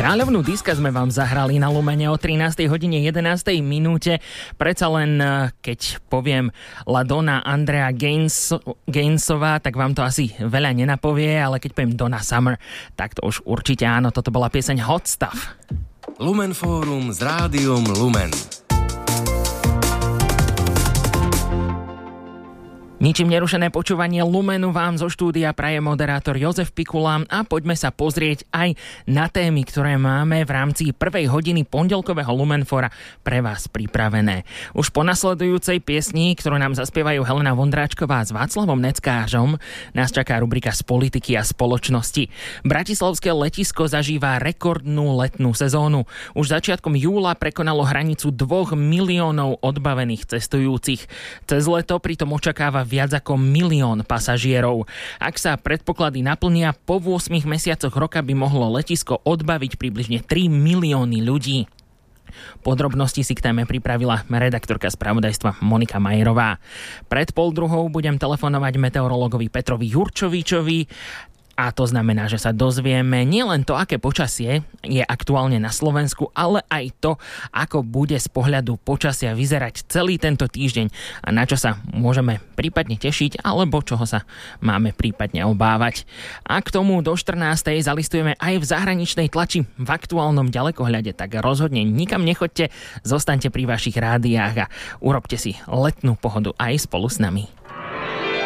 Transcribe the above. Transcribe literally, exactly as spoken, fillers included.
Kráľovnú diska sme vám zahrali na Lumene o trinástej hodine jedenástej minúte. Predsa len, keď poviem LaDonna Andrea Gaines, Gainesová, tak vám to asi veľa nenapovie, ale keď poviem Donna Summer, tak to už určite áno, toto bola pieseň Hot Stuff. Lumen Fórum s Rádiom Lumen. Ničím nerušené počúvanie Lumenu vám zo štúdia praje moderátor Jozef Pikula a poďme sa pozrieť aj na témy, ktoré máme v rámci prvej hodiny pondelkového Lumenfora pre vás pripravené. Už po nasledujúcej piesni, ktorú nám zaspievajú Helena Vondráčková s Václavom Neckářom, nás čaká rubrika z politiky a spoločnosti. Bratislavské letisko zažíva rekordnú letnú sezónu. Už začiatkom júla prekonalo hranicu dvoch miliónov odbavených cestujúcich. Cez leto pritom očakáva viac ako milión pasažierov. Ak sa predpoklady naplnia, po ôsmich mesiacoch roka by mohlo letisko odbaviť približne tri milióny ľudí. Podrobnosti si k téme pripravila redaktorka spravodajstva Monika Majerová. Pred pol druhou budem telefonovať meteorologovi Petrovi Jurčovičovi. A to znamená, že sa dozvieme nielen to, aké počasie je aktuálne na Slovensku, ale aj to, ako bude z pohľadu počasia vyzerať celý tento týždeň a na čo sa môžeme prípadne tešiť, alebo čoho sa máme prípadne obávať. A k tomu do štrnástej zalistujeme aj v zahraničnej tlači v aktuálnom ďalekohľade, tak rozhodne nikam nechoďte, zostaňte pri vašich rádiách a urobte si letnú pohodu aj spolu s nami.